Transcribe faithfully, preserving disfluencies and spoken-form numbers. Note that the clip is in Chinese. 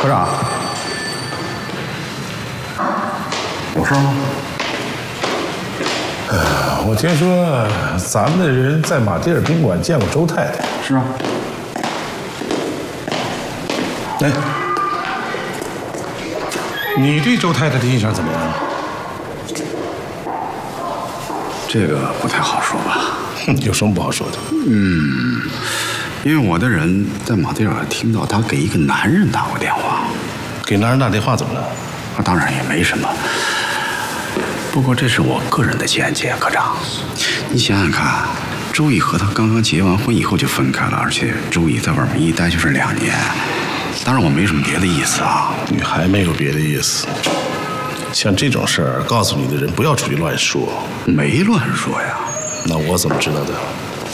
科长，有事吗？ 呃，我听说咱们的人在马迭尔宾馆见过周太太。 是啊。 哎，你对周太太的印象怎么样？ 这个不太好说吧？ 哼，有什么不好说的？ 嗯，因为我的人在马迭尔听到他给一个男人打过电话。 给男人打电话怎么了？ 啊，当然也没什么。不过这是我个人的见解，科长。你想想看，周易和他刚刚结完婚以后就分开了，而且周易在外面一待就是两年。当然我没什么别的意思啊。 你还没有别的意思？像这种事儿，告诉你的人不要出去乱说。 没乱说呀。 那我怎么知道的？